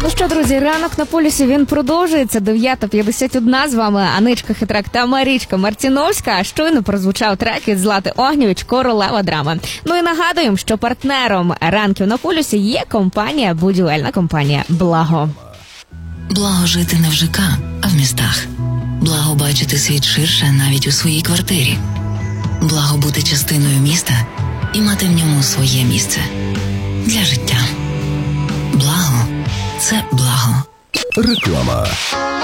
Ну що, друзі, ранок на полюсі, він продовжується. 9:51, з вами Аничка Хитрак та Марічка Мартіновська. А щойно прозвучав трек від Злати Огнєвіч «Королева драми». Ну і нагадуємо, що партнером ранків на полюсі є компанія, будівельна компанія «Благо». Благо жити не в ЖК, а в містах. Благо бачити світ ширше навіть у своїй квартирі. Благо бути частиною міста і мати в ньому своє місце для життя. Благо – це благо. Реклама.